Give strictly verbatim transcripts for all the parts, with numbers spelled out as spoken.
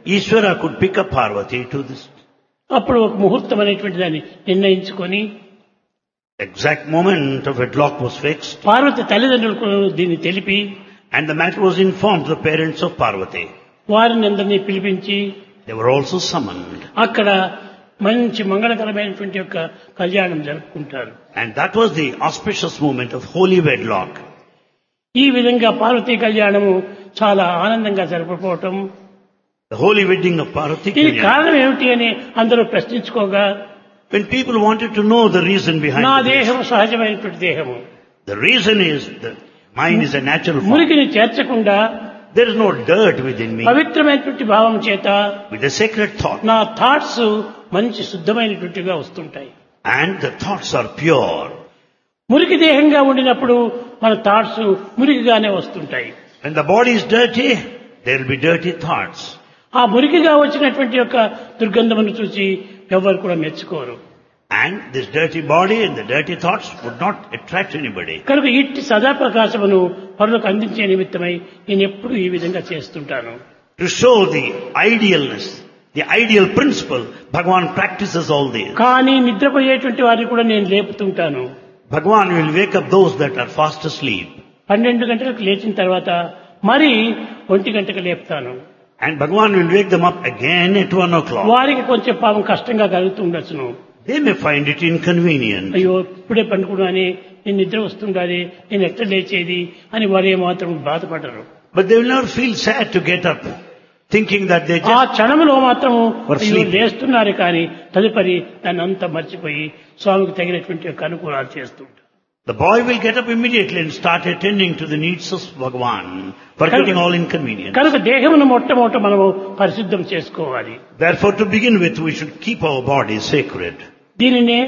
Ishvara could pick up Parvati to this అప్పుడు ఒక ముహూర్తం అనేటువంటి దాన్ని నిర్ణయించుకొని exact moment of wedlock was fixed, Parvati తల్లిదండ్రులకు దీన్ని తెలిపి and the matter was informed to the parents of Parvati. వారిని అందరినీ పిలిపించి They were also summoned. అక్కడ మంచి మంగళకరమైనటువంటి యొక్క కళ్యాణం జరుపుకుంటారు. And that was the auspicious moment of holy wedlock. ఈ విధంగా పార్వతీ కళ్యాణము చాలా ఆనందంగా జరుపుకోవటం. The holy wedding of Parvati. దీనికి కారణం ఏమిటి అని అందరూ ప్రశ్నించుకోగా, When people wanted to know the reason behind నా this, దేహము సహజమైనటువంటి దేహము, the reason is that mine is a natural form. మురికిని చేర్చకుండా There is no dirt within me. పవిత్రమైనటువంటి భావం చేత With a sacred thought. నా థాట్స్ మంచి శుద్ధమైనటువంటిగా వస్తుంటాయి. And the thoughts are pure. మురికి దేహంగా ఉండినప్పుడు మన థాట్స్ మురికిగానే వస్తుంటాయి. When the body is dirty, there will be dirty thoughts. ఆ మురికిగా వచ్చినటువంటి యొక్క దుర్గంధమును చూసి ఎవరు కూడా మెచ్చుకోరు. And this dirty body and the dirty thoughts would not attract anybody. కనుక ఇట్టి సదాప్రకాశమును పరులకు అందించే నిమిత్తమై నేను ఎప్పుడు ఈ విధంగా చేస్తుంటాను. To show the idealness, the ideal principle, Bhagavan practices all this. కానీ నిద్రపోయేటువంటి వారిని కూడా నేను లేపుతుంటాను. Bhagavan will wake up those that are fast asleep. పన్నెండు గంటలకు లేచిన తర్వాత మరి ఒంటి గంటకు లేపుతాను. And Bhagavan will wake them up again at one o'clock. వారికి కొంచెం పాపం కష్టంగా కలుగుతుండొచ్చును. They may find it inconvenient. అయ్యో ఇప్పుడే పండుకున్నాని, నేను నిద్ర వస్తుండాలి, నేను ఎట్లా లేచేది అని వారు ఏమాత్రం బాధపడరు. But they will never feel sad to get up, thinking that they ఆ just... క్షణంలో మాత్రము Or అయ్యో sleep. లేస్తున్నారు కానీ తదుపరి దాన్ని అంతా మర్చిపోయి స్వామికి తగినటువంటి యొక్క అనుకూలాలు చేస్తుంటారు. The boy will get up immediately and start attending to the needs of Bhagavan, forgetting all inconvenience. కనుక దేహమును మొట్టమొదట మనము పరిశుద్ధం చేసుకోవాలి. Therefore, to begin with, we should keep our body sacred. దీనినే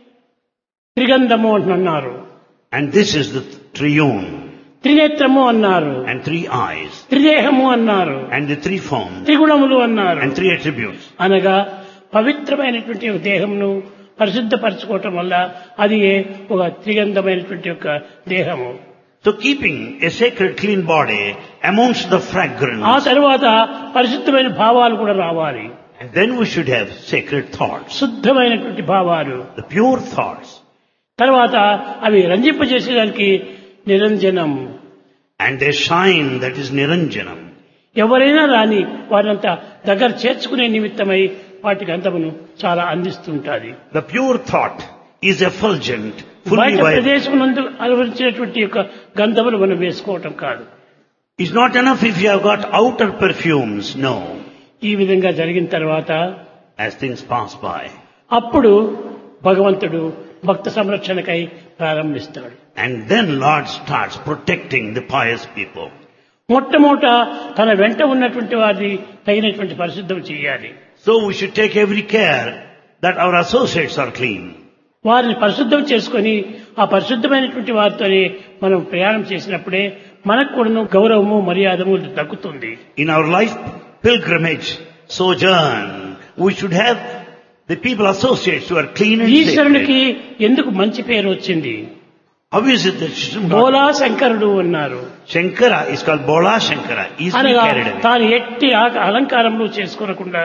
త్రిగంధము అంటున్నారు, And this is the triune, త్రినేత్రము అన్నారు, and three eyes, త్రిదేహము అన్నారు, and the three forms, త్రిగుణములు అన్నారు. and three attributes. అనగా పవిత్రమైనటువంటి ఒక దేహమును పరిశుద్ధపరచుకోవటం వల్ల అది ఒక త్రిగంధమైనటువంటి యొక్క దేహము. So keeping a sacred clean body amounts the fragrance. ఆ తర్వాత పరిశుద్ధమైన భావాలు కూడా రావాలి. And then we should have sacred thoughts, శుద్ధమైనటువంటి భావాలు. the pure thoughts. తర్వాత అవి రంజింపజేసేదానికి నిరంజనం. And they shine, that is Niranjanam. ఎవరైనా రాని వారంతా దగ్గర చేర్చుకునే నిమిత్తమై వాటికి అంతమును చాలా అందిస్తుంటాది. The pure thought is effulgent, fully బయట vibrant. ప్రదేశం నందు అనుభవించినటువంటి యొక్క గంధములు మనం వేసుకోవటం కాదు. It's not enough if you have got outer perfumes, no. ఈ విధంగా జరిగిన తర్వాత As things pass by. అప్పుడు భగవంతుడు భక్త సంరక్షణకై ప్రారంభిస్తాడు. And then Lord starts protecting the pious people. మొట్టమొదట తన వెంట ఉన్నటువంటి వారిని తగినటువంటి పరిశుద్ధం చేయాలి. So we should take every care that our associates are clean. వారిని పరిశుద్ధం చేసుకొని ఆ పరిశుద్ధమైనటువంటి వారితోనే మనం ప్రయాణం చేసినప్పుడే మనకు కూడా గౌరవము మర్యాదము దక్కుతుంది. In our life pilgrimage, sojourn, we should have the people associates who are clean and ఈశ్వరునికి sacred. ఎందుకు మంచి పేరు వచ్చింది? How is it that Shri- బోలా శంకరుడు అన్నారు. Shankara is called Bola Shankara, easily అనగా carried away. తాను ఎట్టి ఆ- అలంకారములు చేసుకోకుండా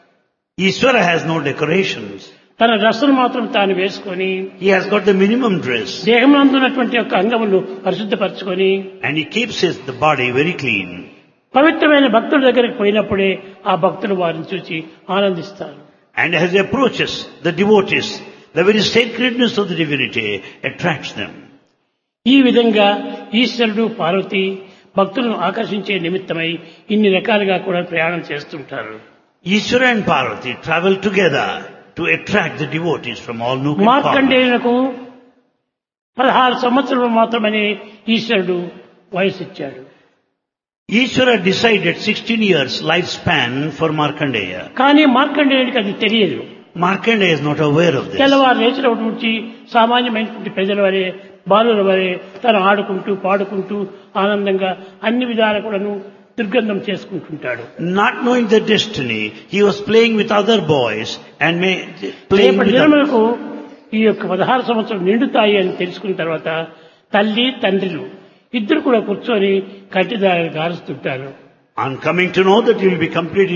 Ishvara has no decorations. తన డ్రెస్సును మాత్రం తాను వేసుకొని He has got the minimum dress. దేహమునందున్నటువంటి యొక్క అంగములు పరిశుద్ధపరచుకొని And he keeps his the body very clean. పవిత్రమైన భక్తుల దగ్గరికి పోయినప్పుడే ఆ భక్తులు వారిని చూసి ఆనందిస్తారు. And as he approaches the devotees, the very sacredness of the divinity attracts them. ఈ విధంగా ఈశ్వరుడు పార్వతి భక్తులను ఆకర్షించే నిమిత్తమై ఇన్ని రకాలుగా కూడా ప్రయాణం చేస్తుంటారు. Ishvara and Parvati travel together to attract the devotees from all nook and corner. మార్కండేయులకు పదహారు సంవత్సరాలు మాత్రమని ఈశ్వరుడు వయసు ఇచ్చాడు. Ishvara decided sixteen years lifespan for Markandeya. కానీ మార్కండేయుడికి అది తెలియదు. Markandeya is not aware of this. తెల్లవారు లేచినప్పటి నుంచి సామాన్యమైనటువంటి ప్రజల వరే బాలుల వరే తను ఆడుకుంటూ పాడుకుంటూ ఆనందంగా అన్ని విధాల కూడాను దుర్గంధం చేసుకుంటుంటాడు. Not knowing the destiny, he was playing with other boys and may, playing రేపటి with others. దినములకు ఈ యొక్క పదహారు సంవత్సరాలు నిండుతాయి అని తెలుసుకున్న తర్వాత తల్లి తండ్రులు ఇద్దరు కూడా కూర్చొని కట్టిదారి గారుస్తుంటారు. On coming to know that he will be completing